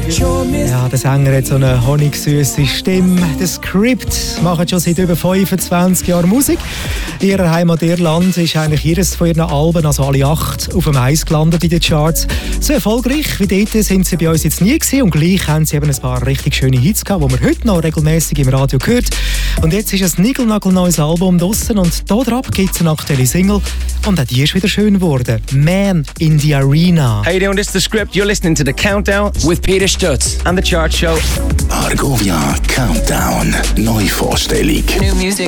Ja, der Sänger hat so eine honigsüße Stimme. The Script machen schon seit über 25 Jahren Musik. In ihrer Heimat Irland ist eigentlich jedes von ihren Alben, also alle 8, auf dem Eis gelandet in den Charts. So erfolgreich wie dort sind sie bei uns jetzt nie gewesen. Und gleich haben sie eben ein paar richtig schöne Hits gehabt, die man heute noch regelmäßig im Radio hört. Und jetzt ist ein nigelnagelneues Album draussen und da drauf gibt es eine aktuelle Single. Und auch die ist wieder schön geworden. Man in the Arena. How you doing? This is The Script. You're listening to The Countdown with Peter Stutz and The Chart Show. Argovia Countdown. Neuvorstellung. New music